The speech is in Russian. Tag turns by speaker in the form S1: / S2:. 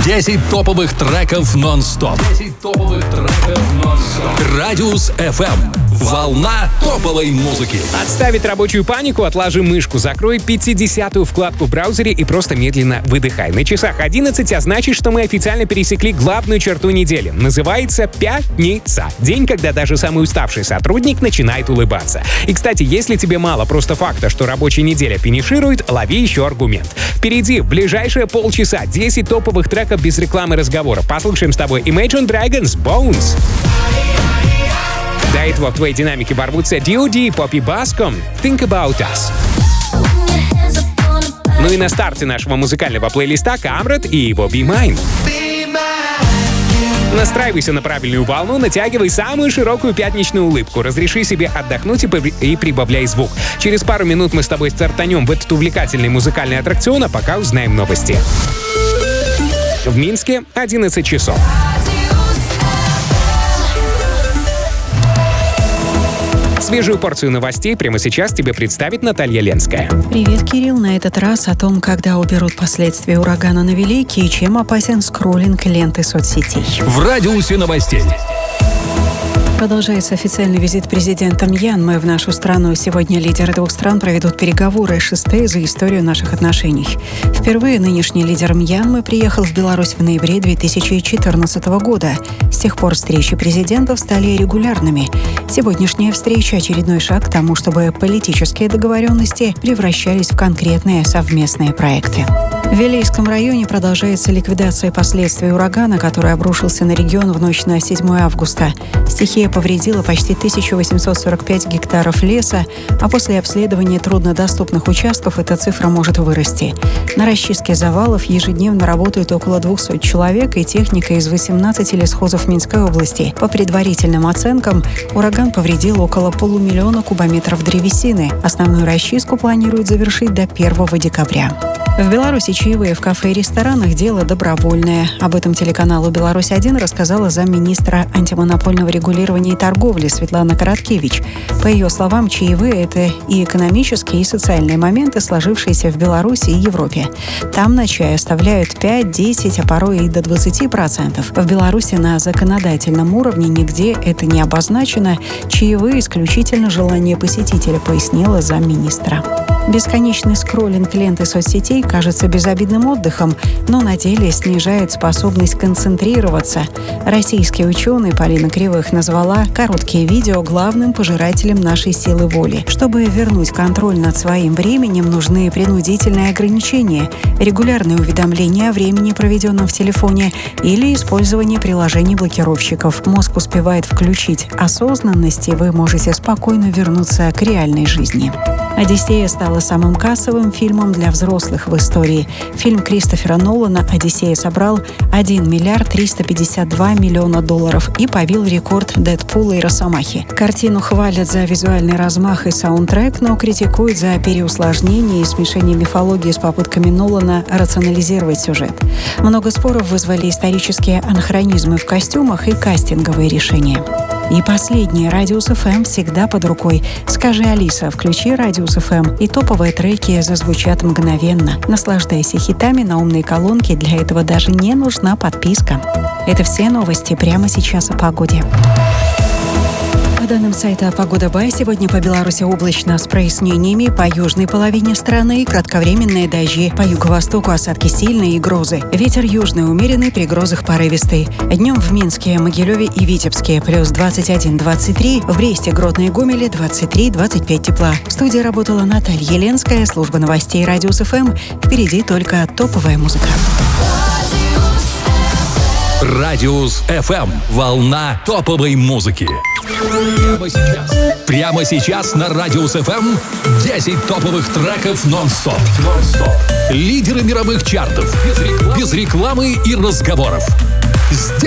S1: 10 топовых треков нон-стоп. 10 топовых треков нон-стоп. Радиус FM. Волна топовой музыки.
S2: Отставить рабочую панику, отложи мышку, закрой 50-ю вкладку в браузере и просто медленно выдыхай. На часах 11, а значит, что мы официально пересекли главную черту недели. Называется пятница. День, когда даже самый уставший сотрудник начинает улыбаться. И, кстати, если тебе мало просто факта, что рабочая неделя финиширует, лови еще аргумент. Впереди, в ближайшие полчаса, 10 топовых треков без рекламы и разговора. Послушаем с тобой Imagine Dragons Bones. До этого в твоей динамике ворвутся D.O.D. и Poppy Bascom Think About Us. Ну и на старте нашего музыкального плейлиста Камрад и его Be Mine. Настраивайся на правильную волну, натягивай самую широкую пятничную улыбку, разреши себе отдохнуть и прибавляй звук. Через пару минут мы с тобой стартанем в этот увлекательный музыкальный аттракцион, а пока узнаем новости. В Минске 11 часов. Свежую порцию новостей прямо сейчас тебе представит Наталья Ленская.
S3: Привет, Кирилл. На этот раз о том, когда уберут последствия урагана на Великий и чем опасен скроллинг ленты соцсетей.
S1: В радиусе новостей.
S3: Продолжается официальный визит президента Мьянмы в нашу страну. Сегодня лидеры двух стран проведут переговоры, шестые за историю наших отношений. Впервые нынешний лидер Мьянмы приехал в Беларусь в ноябре 2014 года. С тех пор встречи президентов стали регулярными. Сегодняшняя встреча – очередной шаг к тому, чтобы политические договоренности превращались в конкретные совместные проекты. В Вилейском районе продолжается ликвидация последствий урагана, который обрушился на регион в ночь на 7 августа. Стихия повредила почти 1845 гектаров леса, а после обследования труднодоступных участков эта цифра может вырасти. На расчистке завалов ежедневно работают около 200 человек и техника из 18 лесхозов Минской области. По предварительным оценкам, ураган повредил около 500 000 кубометров древесины. Основную расчистку планируют завершить до 1 декабря. В Беларуси чаевые в кафе и ресторанах – дело добровольное. Об этом телеканалу «Беларусь-1» рассказала замминистра антимонопольного регулирования и торговли Светлана Короткевич. По ее словам, чаевые – это и экономические, и социальные моменты, сложившиеся в Беларуси и Европе. Там на чай оставляют 5, 10, а порой и до 20%. В Беларуси на законодательном уровне нигде это не обозначено. Чаевые – исключительно желание посетителя, пояснила замминистра. Бесконечный скроллинг ленты соцсетей кажется безобидным отдыхом, но на деле снижает способность концентрироваться. Российский ученый Полина Кривых назвала короткие видео главным пожирателем нашей силы воли. Чтобы вернуть контроль над своим временем, нужны принудительные ограничения, регулярные уведомления о времени, проведенном в телефоне, или использование приложений-блокировщиков. Мозг успевает включить осознанность, и вы можете спокойно вернуться к реальной жизни. «Одиссея» стала самым кассовым фильмом для взрослых в истории. Фильм Кристофера Нолана «Одиссея» собрал 1 миллиард 352 миллиона долларов и побил рекорд Дэдпула и Росомахи. Картину хвалят за визуальный размах и саундтрек, но критикуют за переусложнение и смешение мифологии с попытками Нолана рационализировать сюжет. Много споров вызвали исторические анахронизмы в костюмах и кастинговые решения. И последнее. Радиус FM всегда под рукой. Скажи, Алиса, включи Радиус FM, и топовые треки зазвучат мгновенно. Наслаждайся хитами на умной колонке, для этого даже не нужна подписка. Это все новости прямо сейчас о погоде. По данным сайта «Погода Бай», сегодня по Беларуси облачно с прояснениями, по южной половине страны кратковременные дожди, по юго-востоку осадки сильные и грозы. Ветер южный умеренный, при грозах порывистый. Днем в Минске, Могилеве и Витебске плюс 21-23, в Бресте, Гродно и Гомеле 23-25 тепла. В студии работала Наталья Ленская, служба новостей «Радиус ФМ». Впереди только топовая музыка.
S1: Радиус FM. Волна топовой музыки. Прямо сейчас на Радиус FM 10 топовых треков нон-стоп. Лидеры мировых чартов. Без рекламы и разговоров.